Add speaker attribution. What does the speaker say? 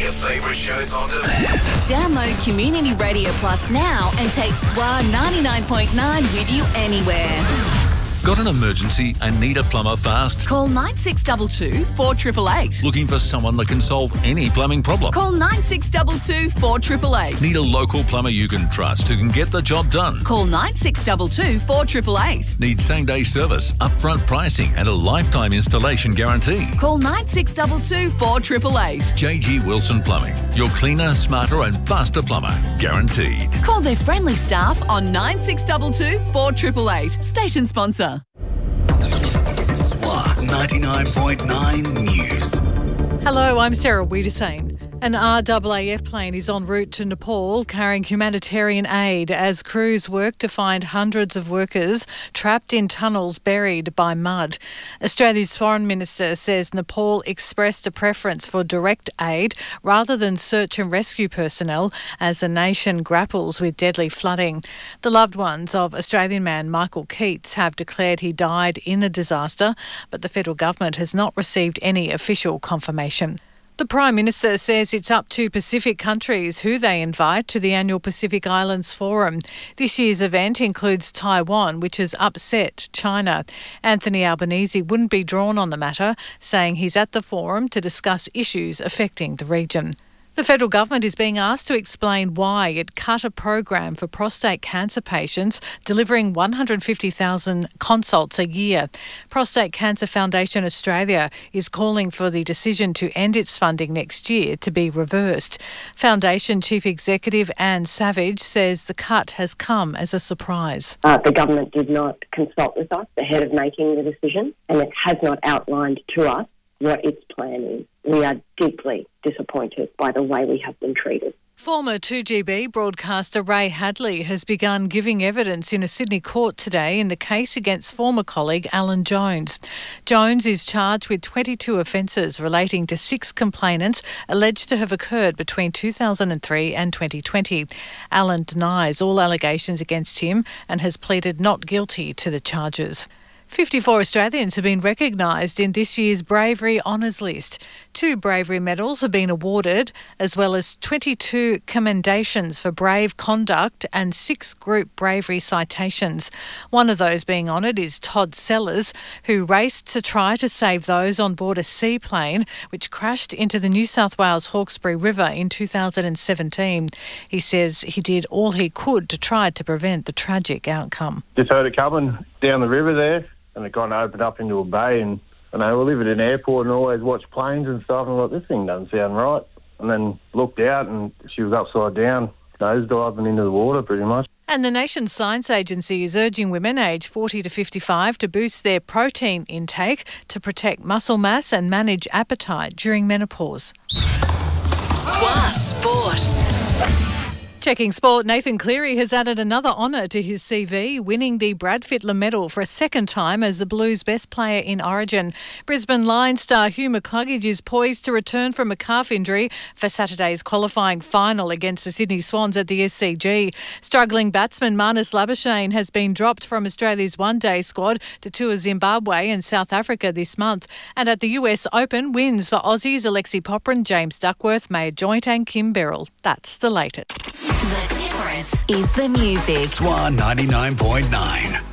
Speaker 1: your favourite shows on demand.
Speaker 2: Download Community Radio Plus now and take SWA 99.9 with you anywhere.
Speaker 3: Got an emergency and need a plumber fast?
Speaker 2: Call 9622 4888.
Speaker 3: Looking for someone that can solve any plumbing problem?
Speaker 2: Call 9622 4888.
Speaker 3: Need a local plumber you can trust who can get the job done?
Speaker 2: Call 9622 4888.
Speaker 3: Need same-day service, upfront pricing and a lifetime installation guarantee?
Speaker 2: Call 9622 4888.
Speaker 3: JG Wilson Plumbing. Your cleaner, smarter and faster plumber. Guaranteed.
Speaker 2: Call their friendly staff on 9622 4888. Station sponsor.
Speaker 1: SWA 99.9 News.
Speaker 4: Hello, I'm Sarah Wiedersane. An RAAF plane is en route to Nepal carrying humanitarian aid as crews work to find hundreds of workers trapped in tunnels buried by mud. Australia's Foreign Minister says Nepal expressed a preference for direct aid rather than search and rescue personnel as the nation grapples with deadly flooding. The loved ones of Australian man Michael Keats have declared he died in the disaster, but the federal government has not received any official confirmation. The Prime Minister says it's up to Pacific countries who they invite to the annual Pacific Islands Forum. This year's event includes Taiwan, which has upset China. Anthony Albanese wouldn't be drawn on the matter, saying he's at the forum to discuss issues affecting the region. The federal government is being asked to explain why it cut a program for prostate cancer patients, delivering 150,000 consults a year. Prostate Cancer Foundation Australia is calling for the decision to end its funding next year to be reversed. Foundation Chief Executive Anne Savage says the cut has come as a surprise.
Speaker 5: The government did not consult with us ahead of making the decision, and it has not outlined to us what its plan is. We are deeply disappointed by the way we have been treated.
Speaker 4: Former 2GB broadcaster Ray Hadley has begun giving evidence in a Sydney court today in the case against former colleague Alan Jones. Jones is charged with 22 offences relating to 6 complainants alleged to have occurred between 2003 and 2020. Alan denies all allegations against him and has pleaded not guilty to the charges. 54 Australians have been recognised in this year's Bravery Honours List. 2 bravery medals have been awarded, as well as 22 commendations for brave conduct and 6 group bravery citations. One of those being honoured is Todd Sellers, who raced to try to save those on board a seaplane which crashed into the New South Wales Hawkesbury River in 2017. He says he did all he could to try to prevent the tragic outcome.
Speaker 6: Just heard it coming down the river there, and it kind of opened up into a bay, and we live at an airport and always watch planes and stuff, and I'm like, this thing doesn't sound right. And then looked out and she was upside down, nose diving into the water pretty much.
Speaker 4: And the nation's science agency is urging women aged 40 to 55 to boost their protein intake to protect muscle mass and manage appetite during menopause.
Speaker 2: SWA Sport.
Speaker 4: Checking sport, Nathan Cleary has added another honour to his CV, winning the Brad Fittler medal for a second time as the Blues' best player in Origin. Brisbane Lions star Hugh McCluggage is poised to return from a calf injury for Saturday's qualifying final against the Sydney Swans at the SCG. Struggling batsman Marnus Labuschagne has been dropped from Australia's one-day squad to tour Zimbabwe and South Africa this month. And at the US Open, wins for Aussies Alexi Poprin, James Duckworth, Maya Joint and Kim Birrell. That's the latest.
Speaker 2: The difference is the music.
Speaker 1: SWA 99.9.